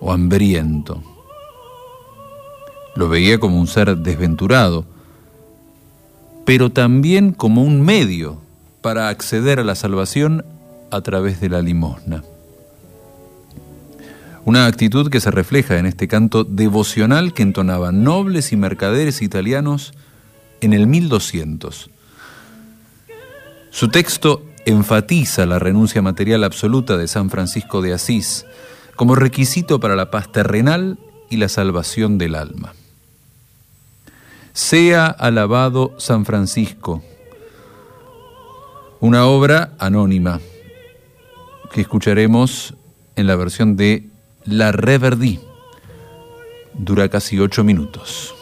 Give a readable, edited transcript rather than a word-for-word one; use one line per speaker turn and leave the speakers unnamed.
o hambriento. Lo veía como un ser desventurado, pero también como un medio para acceder a la salvación a través de la limosna. Una actitud que se refleja en este canto devocional que entonaban nobles y mercaderes italianos en el 1200. Su texto enfatiza la renuncia material absoluta de San Francisco de Asís como requisito para la paz terrenal y la salvación del alma. Sea alabado San Francisco, una obra anónima que escucharemos en la versión de La Reverdí. Dura casi 8 minutos.